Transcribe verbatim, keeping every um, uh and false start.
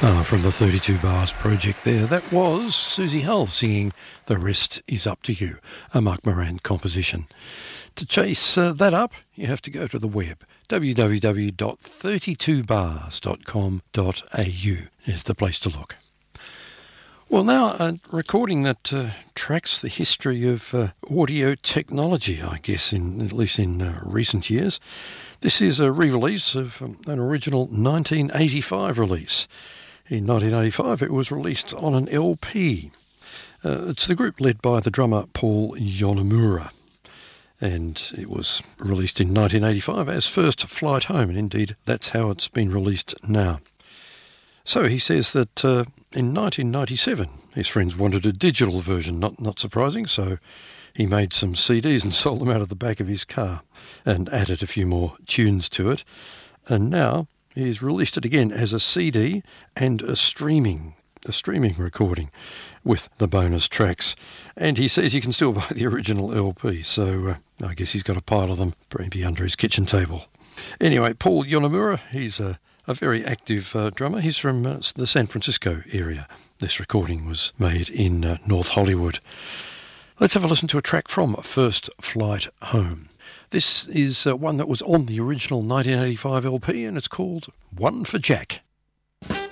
Ah, from the thirty-two Bars project there, that was Susie Hull singing The Rest Is Up To You, a Mark Moran composition. To chase uh, that up, you have to go to the web. w w w dot thirty-two bars dot com dot a u is the place to look. Well, now, a recording that uh, tracks the history of uh, audio technology, I guess, in at least in uh, recent years. This is a re-release of um, an original nineteen eighty-five release. In nineteen eighty-five, it was released on an L P. Uh, it's the group led by the drummer Paul Yonemura, and it was released in nineteen eighty-five as First Flight Home, and indeed that's how it's been released now. So he says that uh, in nineteen ninety-seven, his friends wanted a digital version, not, not surprising, so he made some C Ds and sold them out of the back of his car and added a few more tunes to it. And now he's released it again as a C D and a streaming, a streaming recording with the bonus tracks. And he says you can still buy the original L P, so uh, I guess he's got a pile of them maybe under his kitchen table. Anyway, Paul Yonemura, he's a, a very active uh, drummer. He's from uh, the San Francisco area. This recording was made in uh, North Hollywood. Let's have a listen to a track from First Flight Home. This is uh, one that was on the original nineteen eighty-five L P, and it's called One for Jack.